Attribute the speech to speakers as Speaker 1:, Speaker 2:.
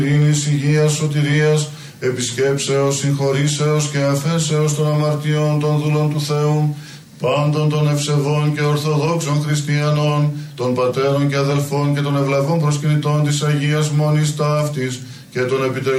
Speaker 1: ειρήνης, υγείας, σωτηρίας, επισκέψεως, συγχωρήσεως και αφέσεως των αμαρτιών των δούλων του Θεού, πάντων των ευσεβών και ορθοδόξων χριστιανών, των πατέρων και αδελφών και των ευλαβών προσκυνητών της Αγίας Μονής Ταύτης και των επιτελών